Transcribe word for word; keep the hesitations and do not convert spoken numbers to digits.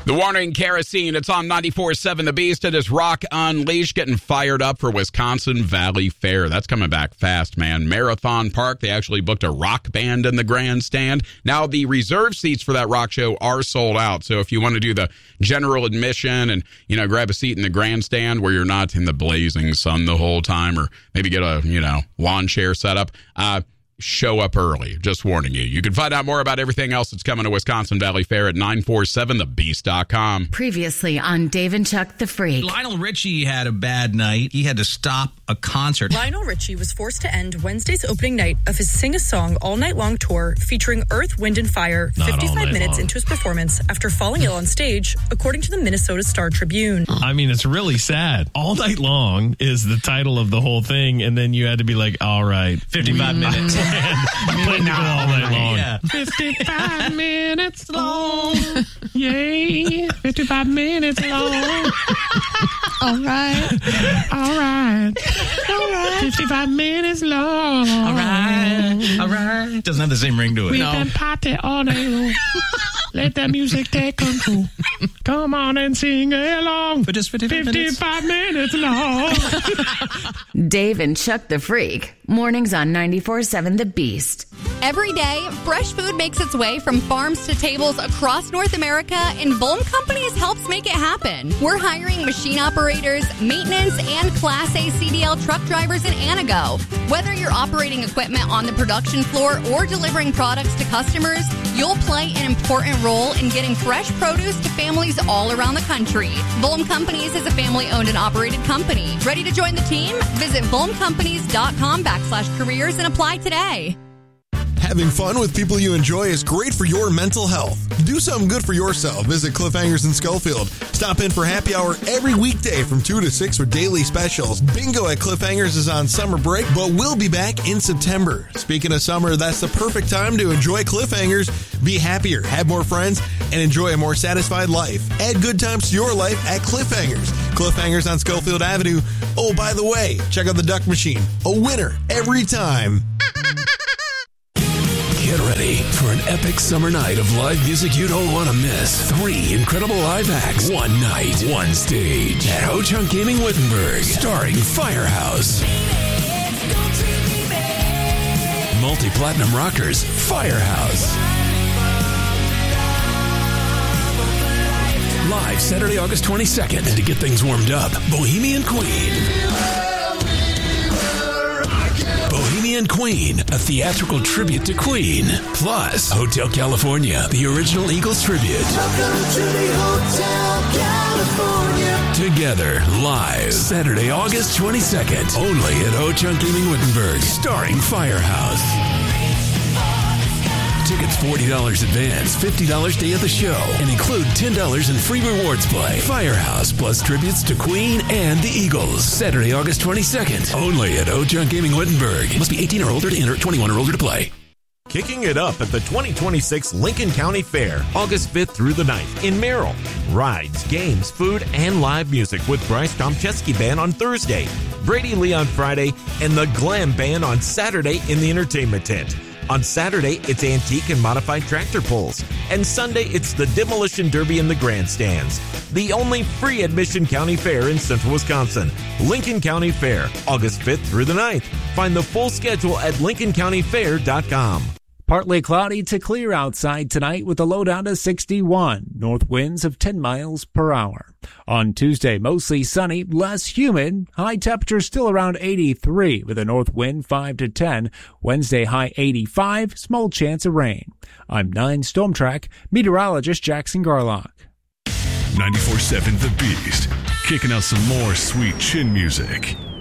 The Warning Kerosene, it's on ninety-four point seven The Beast. It is Rock Unleashed, getting fired up for Wisconsin Valley Fair. That's coming back fast, man. Marathon Park, they actually booked a rock band in the grandstand. Now, the reserve seats for that rock show are sold out. So if you want to do the general admission and, you know, grab a seat in the grandstand where you're not in the blazing sun the whole time, or maybe get a, you know, lawn chair set up, uh, show up early. Just warning you. You can find out more about everything else that's coming to Wisconsin Valley Fair at nine four seven the beast dot com. Previously on Dave and Chuck the Freak. Lionel Richie had a bad night. He had to stop a concert. Lionel Richie was forced to end Wednesday's opening night of his Sing a Song All Night Long tour featuring Earth, Wind and Fire Not fifty-five minutes long. into his performance after falling ill on stage, according to the Minnesota Star Tribune. I mean, it's really sad. All Night Long is the title of the whole thing, and then you had to be like, all right, fifty-five minutes. Plan to go all night long. Yeah. fifty-five minutes long. Yay. fifty-five minutes long. All right. All right. All right. fifty-five minutes long. All right. All right. Doesn't have the same ring to it. We No. can party all day long. Let that music take control. Come on and sing along. For just fifty-five minutes. fifty-five minutes long. Dave and Chuck the Freak. Mornings on ninety-four point seven The Beast. Every day, fresh food makes its way from farms to tables across North America, and Volm Companies helps make it happen. We're hiring machine operators, maintenance, and Class A C D L truck drivers in Anago. Whether you're operating equipment on the production floor or delivering products to customers, you'll play an important role in getting fresh produce to families all around the country. Volm Companies is a family-owned and operated company. Ready to join the team? Visit volm companies dot com backslash careers and apply today. Having fun with people you enjoy is great for your mental health. Do something good for yourself. Visit Cliffhangers in Schofield. Stop in for happy hour every weekday from two to six with daily specials. Bingo at Cliffhangers is on summer break, but we'll be back in September. Speaking of summer, that's the perfect time to enjoy Cliffhangers. Be happier, have more friends, and enjoy a more satisfied life. Add good times to your life at Cliffhangers. Cliffhangers on Schofield Avenue. Oh, by the way, check out the Duck Machine. A winner every time. Get ready for an epic summer night of live music you don't want to miss. Three incredible live acts, one night, one stage at Ho Chunk Gaming Wittenberg, starring Firehouse. Multi-platinum rockers, Firehouse. Live Saturday, August twenty-second. And to get things warmed up, Bohemian Queen. Bohemian Queen, a theatrical tribute to Queen. Plus, Hotel California, the original Eagles tribute. Welcome to the Hotel California. Together, live, Saturday, August twenty-second. Only at Ho Chunk Gaming Wittenberg, starring Firehouse. Tickets forty dollars advance, fifty dollars day of the show, and include ten dollars in free rewards play. Firehouse plus tributes to Queen and the Eagles. Saturday, August twenty-second. Only at Ho Chunk Gaming Wittenberg. Must be eighteen or older to enter, twenty-one or older to play. Kicking it up at the twenty twenty-six Lincoln County Fair, August fifth through the ninth in Merrill. Rides, games, food, and live music with Bryce Tomczewski Band on Thursday, Brady Lee on Friday, and the Glam Band on Saturday in the entertainment tent. On Saturday, it's antique and modified tractor pulls. And Sunday, it's the Demolition Derby in the grandstands. The only free admission county fair in central Wisconsin. Lincoln County Fair, August fifth through the ninth. Find the full schedule at lincoln county fair dot com. Partly cloudy to clear outside tonight with a low down to sixty-one. North winds of ten miles per hour. On Tuesday, mostly sunny, less humid. High temperature still around eighty-three with a north wind five to ten. Wednesday, high eighty-five, small chance of rain. I'm nine Storm Track meteorologist Jackson Garlock. ninety-four point seven The Beast, kicking out some more sweet chin music.